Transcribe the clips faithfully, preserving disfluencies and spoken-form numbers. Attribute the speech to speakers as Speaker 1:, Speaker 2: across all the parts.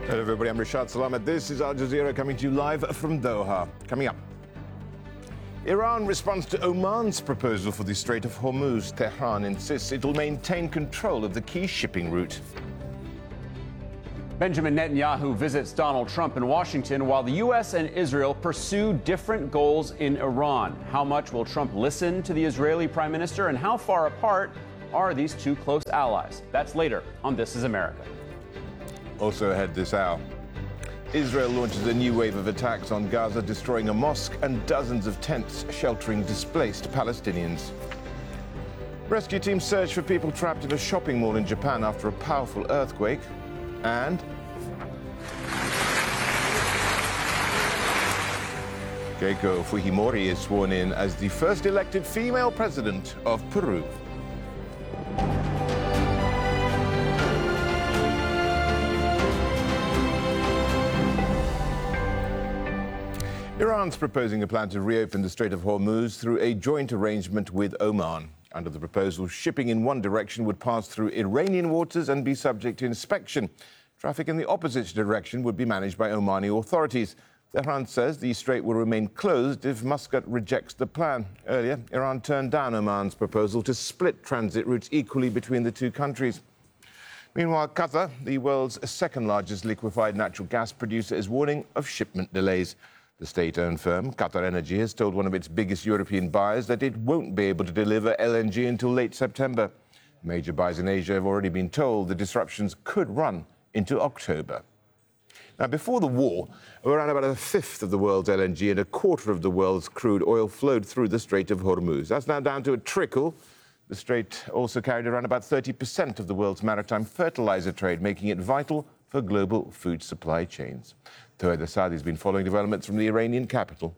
Speaker 1: Hello everybody, I'm Rashad Salamat. This is Al Jazeera coming to you live from Doha. Coming up, Iran responds to Oman's proposal for the Strait of Hormuz. Tehran insists it will maintain control of the key shipping route.
Speaker 2: Benjamin Netanyahu visits Donald Trump in Washington while the U S and Israel pursue different goals in Iran. How much will Trump listen to the Israeli prime minister, and how far apart are these two close allies? That's later on This Is America.
Speaker 1: Also ahead this hour, Israel launches a new wave of attacks on Gaza, destroying a mosque and dozens of tents sheltering displaced Palestinians. Rescue teams search for people trapped in a shopping mall in Japan after a powerful earthquake. And Keiko Fujimori is sworn in as the first elected female president of Peru. Iran's proposing a plan to reopen the Strait of Hormuz through a joint arrangement with Oman. Under the proposal, shipping in one direction would pass through Iranian waters and be subject to inspection. Traffic in the opposite direction would be managed by Omani authorities. Tehran says the strait will remain closed if Muscat rejects the plan. Earlier, Iran turned down Oman's proposal to split transit routes equally between the two countries. Meanwhile, Qatar, the world's second-largest liquefied natural gas producer, is warning of shipment delays. The state-owned firm, Qatar Energy, has told one of its biggest European buyers that it won't be able to deliver L N G until late September. Major buyers in Asia have already been told the disruptions could run into October. Now, before the war, around about a fifth of the world's L N G and a quarter of the world's crude oil flowed through the Strait of Hormuz. That's now down to a trickle. The strait also carried around about thirty percent of the world's maritime fertilizer trade, making it vital for global food supply chains. Tawed Asadi has been following developments from the Iranian capital.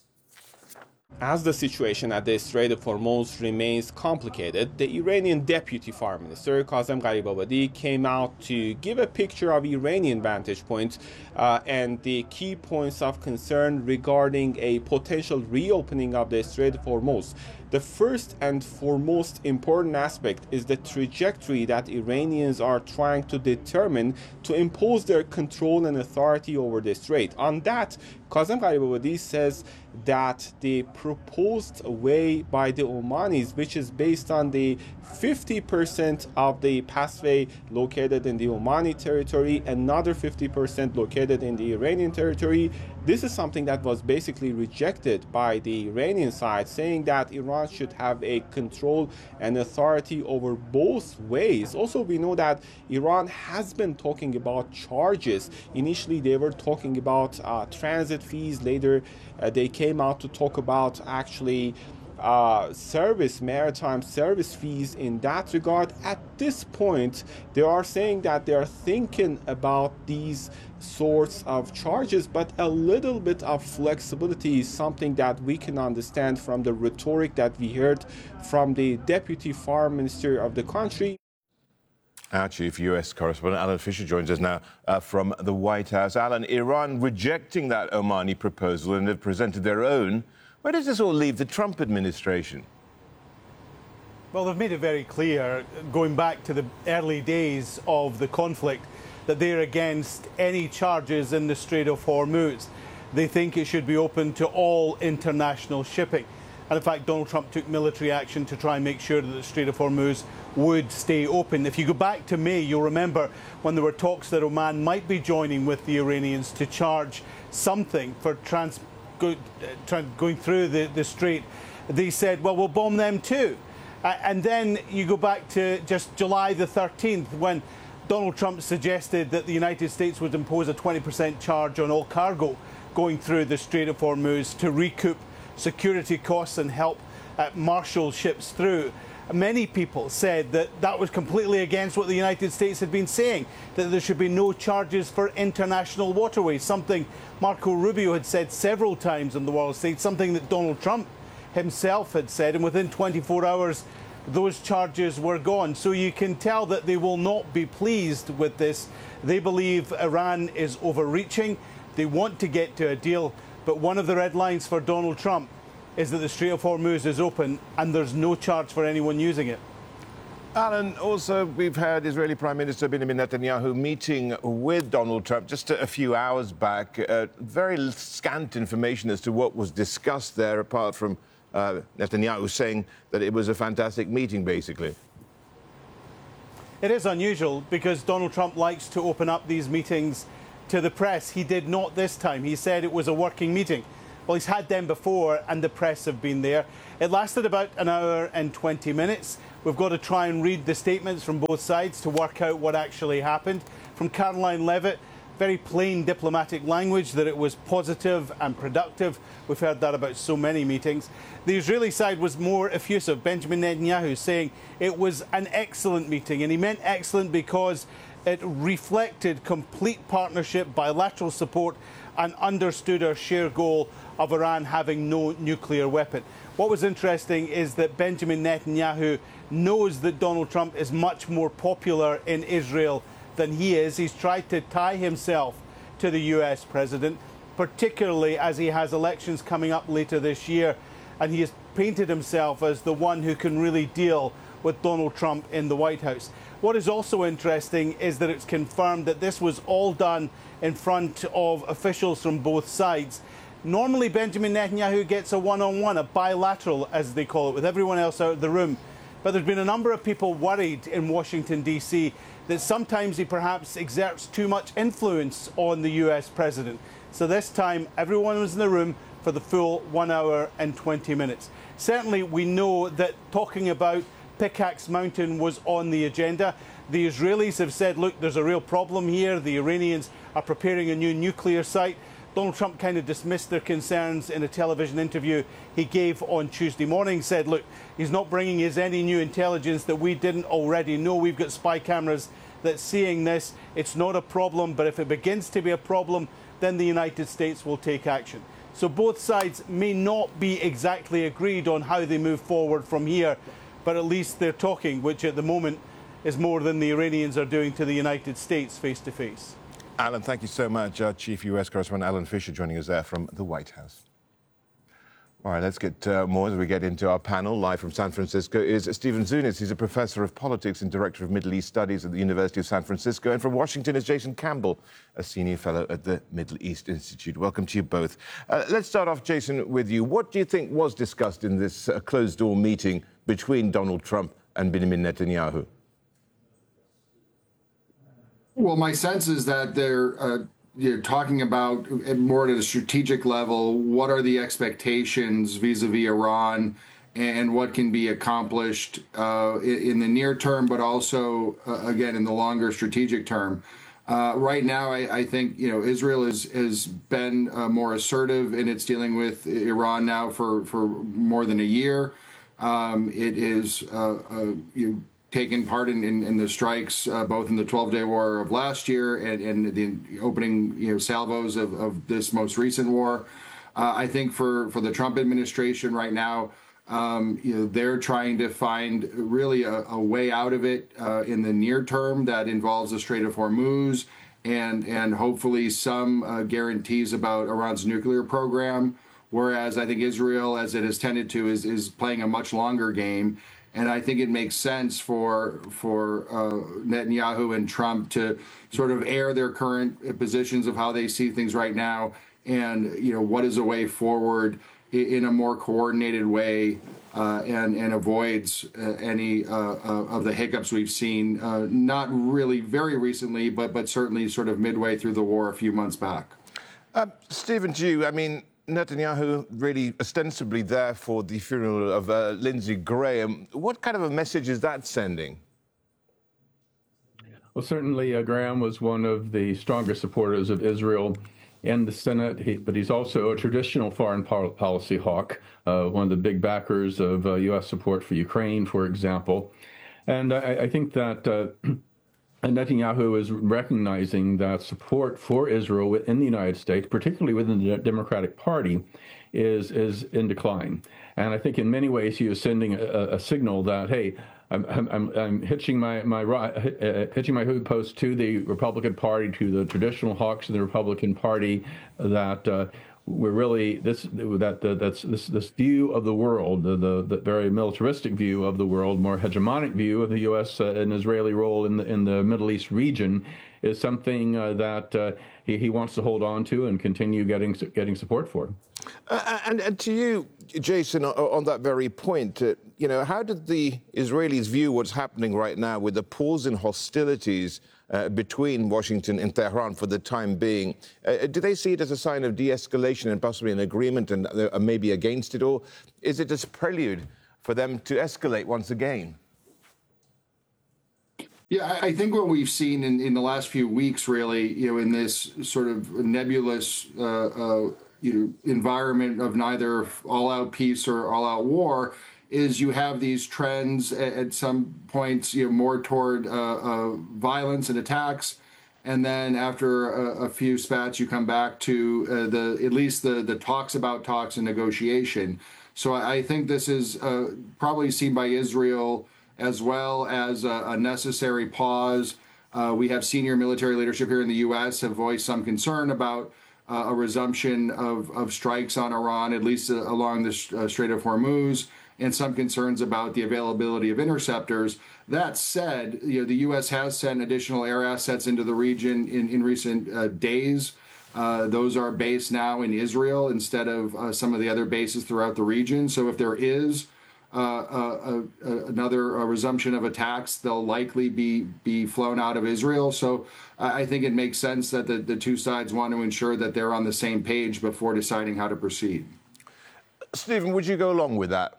Speaker 3: As the situation at the Strait of Hormuz remains complicated, the Iranian Deputy Foreign Minister Kazem Gharibabadi came out to give a picture of Iranian vantage points uh, and the key points of concern regarding a potential reopening of the Strait of Hormuz. The first and foremost important aspect is the trajectory that Iranians are trying to determine to impose their control and authority over the strait. On that, Kazem Gharibabadi says that the proposed way by the Omanis, which is based on the fifty percent of the passway located in the Omani territory, another fifty percent located in the Iranian territory, this is something that was basically rejected by the Iranian side, saying that Iran should have a control and authority over both ways. Also, we know that Iran has been talking about charges. Initially, they were talking about uh, transit fees. Later, uh, they came out to talk about actually Uh, service, maritime service fees in that regard. At this point, they are saying that they are thinking about these sorts of charges, but a little bit of flexibility is something that we can understand from the rhetoric that we heard from the Deputy Foreign Minister of the country.
Speaker 1: Our chief U S correspondent Alan Fisher joins us now uh, from the White House. Alan, Iran rejecting that Omani proposal and have presented their own. Where does this all leave the Trump administration?
Speaker 4: Well, they've made it very clear, going back to the early days of the conflict, that they're against any charges in the Strait of Hormuz. They think it should be open to all international shipping. And in fact, Donald Trump took military action to try and make sure that the Strait of Hormuz would stay open. If you go back to May, you'll remember when there were talks that Oman might be joining with the Iranians to charge something for trans Go, uh, going through the, the strait. They said, well, we'll bomb them too. Uh, and then you go back to just July the thirteenth, when Donald Trump suggested that the United States would impose a twenty percent charge on all cargo going through the Strait of Hormuz to recoup security costs and help uh, marshal ships through. Many people said that that was completely against what the United States had been saying, that there should be no charges for international waterways, something Marco Rubio had said several times on the world stage, something that Donald Trump himself had said, and within twenty-four hours those charges were gone. So you can tell that they will not be pleased with this. They believe Iran is overreaching. They want to get to a deal, but one of the red lines for Donald Trump is that the Strait of Hormuz is open and there's no charge for anyone using it.
Speaker 1: Alan, also, we've had Israeli Prime Minister Benjamin Netanyahu meeting with Donald Trump just a few hours back. Uh, very scant information as to what was discussed there, apart from uh, Netanyahu saying that it was a fantastic meeting, basically.
Speaker 4: It is unusual because Donald Trump likes to open up these meetings to the press. He did not this time. He said it was a working meeting. Well, he's had them before and the press have been there. It lasted about an hour and twenty minutes. We've got to try and read the statements from both sides to work out what actually happened. From Caroline Levitt, very plain diplomatic language that it was positive and productive. We've heard that about so many meetings. The Israeli side was more effusive. Benjamin Netanyahu saying it was an excellent meeting, and he meant excellent because it reflected complete partnership, bilateral support, and understood our shared goal of Iran having no nuclear weapon. What was interesting is that Benjamin Netanyahu knows that Donald Trump is much more popular in Israel than he is. He's tried to tie himself to the U S president, particularly as he has elections coming up later this year, and he has painted himself as the one who can really deal with Donald Trump in the White House. What is also interesting is that it's confirmed that this was all done in front of officials from both sides. Normally, Benjamin Netanyahu gets a one-on-one, a bilateral, as they call it, with everyone else out of the room. But there's been a number of people worried in Washington, D C that sometimes he perhaps exerts too much influence on the U S president. So this time, everyone was in the room for the full one hour and twenty minutes. Certainly, we know that talking about Pickaxe Mountain was on the agenda. The Israelis have said, look, there's a real problem here. The Iranians are preparing a new nuclear site. Donald Trump kind of dismissed their concerns in a television interview he gave on Tuesday morning, said, look, he's not bringing us any new intelligence that we didn't already know. We've got spy cameras that's seeing this. It's not a problem, but if it begins to be a problem, then the United States will take action. So both sides may not be exactly agreed on how they move forward from here, but at least they're talking, which at the moment is more than the Iranians are doing to the United States face to face.
Speaker 1: Alan, thank you so much. Our Chief U S Correspondent Alan Fisher joining us there from the White House. All right, let's get uh, more as we get into our panel. Live from San Francisco is Stephen Zunis. He's a professor of politics and director of Middle East Studies at the University of San Francisco. And from Washington is Jason Campbell, a senior fellow at the Middle East Institute. Welcome to you both. Uh, let's start off, Jason, with you. What do you think was discussed in this uh, closed-door meeting between Donald Trump and Benjamin Netanyahu?
Speaker 5: Well, my sense is that they're uh, you're talking about more at a strategic level. What are the expectations vis-a-vis Iran, and what can be accomplished uh, in the near term, but also uh, again in the longer strategic term. Uh, right now, I, I think you know Israel is, has been uh, more assertive in its dealing with Iran now for for more than a year. Um, it is uh, uh, you. taken part in, in, in the strikes, uh, both in the twelve-day war of last year and, and the opening you know, salvos of, of this most recent war. Uh, I think for, for the Trump administration right now, um, you know, they're trying to find really a, a way out of it uh, in the near term that involves the Strait of Hormuz and, and hopefully some uh, guarantees about Iran's nuclear program, whereas I think Israel, as it has tended to, is, is playing a much longer game. And I think it makes sense for for uh, Netanyahu and Trump to sort of air their current positions of how they see things right now, and you know what is a way forward in a more coordinated way, uh, and and avoids uh, any uh, uh, of the hiccups we've seen. Uh, not really very recently, but but certainly sort of midway through the war a few months back.
Speaker 1: Uh, Stephen, to you, I mean, Netanyahu really ostensibly there for the funeral of uh, Lindsey Graham. What kind of a message is that sending?
Speaker 6: Well, certainly uh, Graham was one of the strongest supporters of Israel in the Senate, he, but he's also a traditional foreign policy hawk, uh, one of the big backers of uh, U S support for Ukraine, for example. And I, I think that uh, Netanyahu is recognizing that support for Israel within the United States, particularly within the Democratic Party, is is in decline. And I think in many ways he is sending a, a signal that, hey, I'm I'm, I'm hitching my my uh, hitching my hood post to the Republican Party, to the traditional hawks of the Republican Party, that uh, we're really this that uh, that's this this view of the world, the, the the very militaristic view of the world, more hegemonic view of the U S uh, and Israeli role in the in the Middle East region, is something uh, that uh, he, he wants to hold on to and continue getting getting support for.
Speaker 1: Uh, and, and to you, Jason, on, on that very point, uh, you know, how did the Israelis view what's happening right now with the pause in hostilities uh, between Washington and Tehran for the time being? Uh, do they see it as a sign of de-escalation and possibly an agreement and uh, maybe against it, or is it a prelude for them to escalate once again?
Speaker 5: Yeah, I think what we've seen in, in the last few weeks, really, you know, in this sort of nebulous uh, uh, you know, environment of neither all-out peace or all-out war, is you have these trends at, at some points, you know, more toward uh, uh, violence and attacks, and then after a, a few spats, you come back to uh, the at least the the talks about talks and negotiation. So I, I think this is uh, probably seen by Israel as well as a, a necessary pause. Uh, we have senior military leadership here in the U S have voiced some concern about uh, a resumption of, of strikes on Iran, at least uh, along the uh, Strait of Hormuz, and some concerns about the availability of interceptors. That said, you know, the U S has sent additional air assets into the region in, in recent uh, days. Uh, those are based now in Israel instead of uh, some of the other bases throughout the region. So if there is Uh, uh, uh, another uh, resumption of attacks, they'll likely be be flown out of Israel. So uh, I think it makes sense that the, the two sides want to ensure that they're on the same page before deciding how to proceed.
Speaker 1: Stephen, would you go along with that?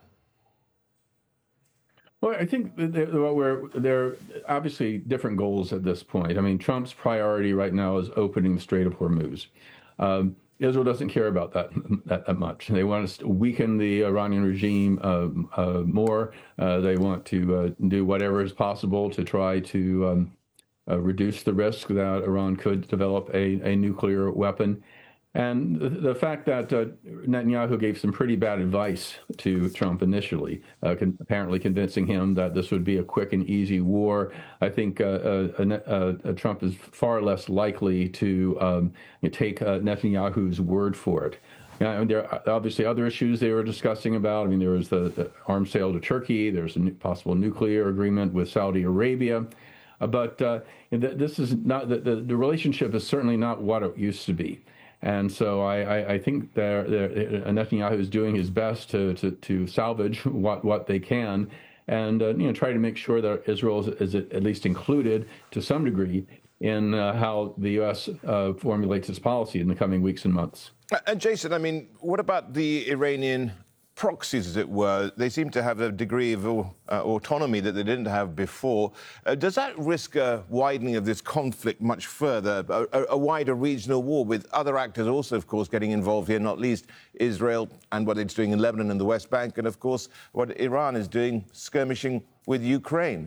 Speaker 6: Well, I think there, we're, there are obviously different goals at this point. I mean, Trump's priority right now is opening the Strait of Hormuz. Um, Israel doesn't care about that, that that much. They want to weaken the Iranian regime uh, uh, more. Uh, they want to uh, do whatever is possible to try to um, uh, reduce the risk that Iran could develop a, a nuclear weapon. And the, the fact that uh, Netanyahu gave some pretty bad advice to Trump initially, uh, con- apparently convincing him that this would be a quick and easy war, I think uh, uh, uh, uh, Trump is far less likely to um, you know, take uh, Netanyahu's word for it. You know, there are obviously other issues they were discussing about. I mean, there was the, the arms sale to Turkey. There's a new, possible nuclear agreement with Saudi Arabia. Uh, but uh, th- this is not the, the, the relationship is certainly not what it used to be. And so I, I, I think they're, they're, Netanyahu is doing his best to, to, to salvage what, what they can and uh, you know, try to make sure that Israel is, is at least included to some degree in uh, how the U S uh, formulates its policy in the coming weeks and months.
Speaker 1: And Jason, I mean, what about the Iranian proxies, as it were? They seem to have a degree of uh, autonomy that they didn't have before. Uh, does that risk a widening of this conflict much further, a, a wider regional war with other actors also, of course, getting involved here, not least Israel and what it's doing in Lebanon and the West Bank, and, of course, what Iran is doing, skirmishing with Ukraine?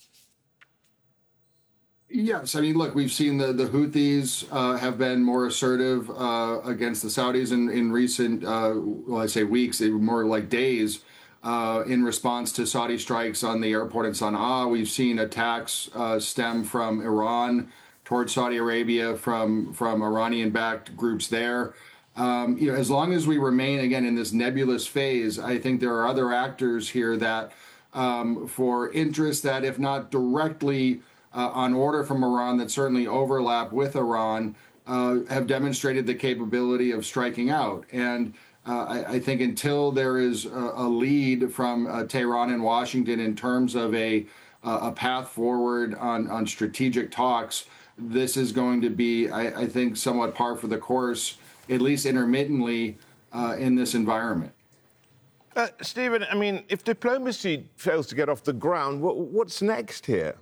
Speaker 5: Yes, I mean, look, we've seen the, the Houthis uh, have been more assertive uh, against the Saudis in, in recent, uh, well, I say weeks, more like days, uh, in response to Saudi strikes on the airport in Sana'a. We've seen attacks uh, stem from Iran towards Saudi Arabia from, from Iranian-backed groups there. Um, you know, as long as we remain, again, in this nebulous phase, I think there are other actors here that, um, for interests that, if not directly Uh, on order from Iran, that certainly overlap with Iran, uh, have demonstrated the capability of striking out. And uh, I, I think until there is a, a lead from uh, Tehran and Washington in terms of a, uh, a path forward on, on strategic talks, this is going to be, I, I think, somewhat par for the course, at least intermittently, uh, in this environment.
Speaker 1: Uh, Stephen, I mean, if diplomacy fails to get off the ground, what, what's next here?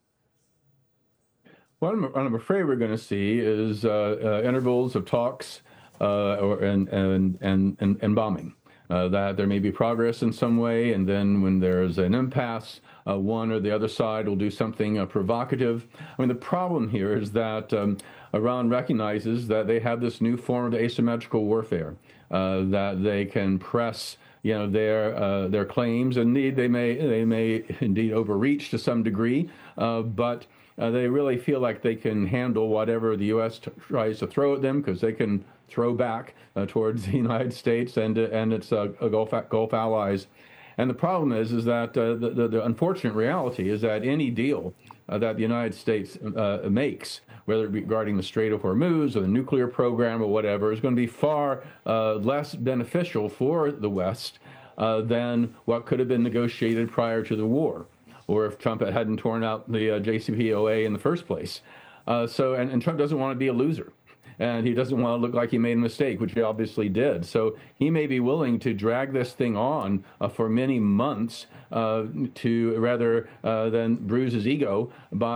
Speaker 6: What I'm, what I'm afraid we're going to see is uh, uh, intervals of talks uh, or, and, and, and, and, and bombing. Uh, that there may be progress in some way, and then when there's an impasse, uh, one or the other side will do something uh, provocative. I mean, the problem here is that um, Iran recognizes that they have this new form of asymmetrical warfare, uh, that they can press you know, their uh, their claims. Indeed, they may they may indeed overreach to some degree, uh, but Uh, they really feel like they can handle whatever the U S t- tries to throw at them because they can throw back uh, towards the United States and uh, and its uh, Gulf Gulf allies. And the problem is, is that uh, the, the, the unfortunate reality is that any deal uh, that the United States uh, makes, whether it be regarding the Strait of Hormuz or the nuclear program or whatever, is going to be far uh, less beneficial for the West uh, than what could have been negotiated prior to the war, or if Trump hadn't torn out the uh, J C P O A in the first place. Uh, so, and, and Trump doesn't want to be a loser. And he doesn't want to look like he made a mistake, which he obviously did. So he may be willing to drag this thing on uh, for many months uh, to rather uh, than bruise his ego by